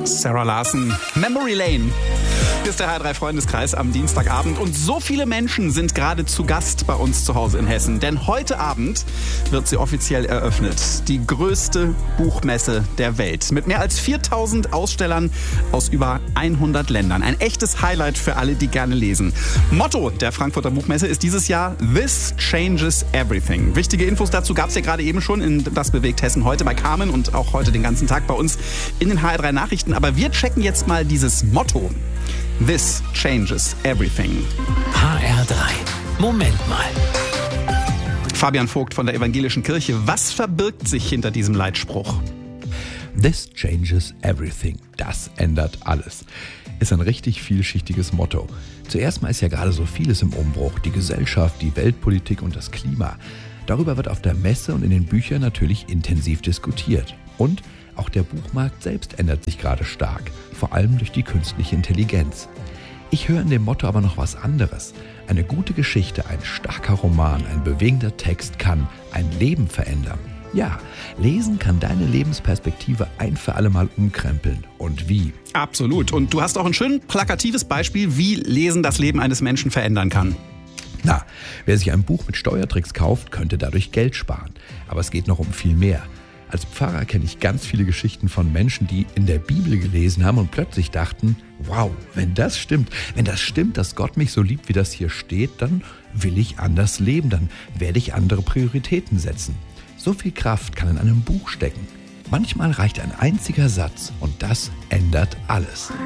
Sarah Larson, Memory Lane. Hier ist der HR3-Freundeskreis am Dienstagabend und so viele Menschen sind gerade zu Gast bei uns zu Hause in Hessen. Denn heute Abend wird sie offiziell eröffnet. Die größte Buchmesse der Welt. Mit mehr als 4000 Ausstellern aus über 100 Ländern. Ein echtes Highlight für alle, die gerne lesen. Motto der Frankfurter Buchmesse ist dieses Jahr This Changes Everything. Wichtige Infos dazu gab es ja gerade eben schon in Das bewegt Hessen heute bei Carmen und auch heute den ganzen Tag bei uns in den HR3 Nachrichten. Aber wir checken jetzt mal dieses Motto. This changes everything. HR3. Moment mal. Fabian Vogt von der Evangelischen Kirche. Was verbirgt sich hinter diesem Leitspruch? This changes everything. Das ändert alles. Ist ein richtig vielschichtiges Motto. Zuerst mal ist ja gerade so vieles im Umbruch. Die Gesellschaft, die Weltpolitik und das Klima. Darüber wird auf der Messe und in den Büchern natürlich intensiv diskutiert. Und auch der Buchmarkt selbst ändert sich gerade stark, vor allem durch die künstliche Intelligenz. Ich höre in dem Motto aber noch was anderes. Eine gute Geschichte, ein starker Roman, ein bewegender Text kann ein Leben verändern. Ja, Lesen kann deine Lebensperspektive ein für alle Mal umkrempeln. Und wie? Absolut. Und du hast auch ein schön plakatives Beispiel, wie Lesen das Leben eines Menschen verändern kann. Na, wer sich ein Buch mit Steuertricks kauft, könnte dadurch Geld sparen. Aber es geht noch um viel mehr. Als Pfarrer kenne ich ganz viele Geschichten von Menschen, die in der Bibel gelesen haben und plötzlich dachten, wow, wenn das stimmt, dass Gott mich so liebt, wie das hier steht, dann will ich anders leben, dann werde ich andere Prioritäten setzen. So viel Kraft kann in einem Buch stecken. Manchmal reicht ein einziger Satz und das ändert alles.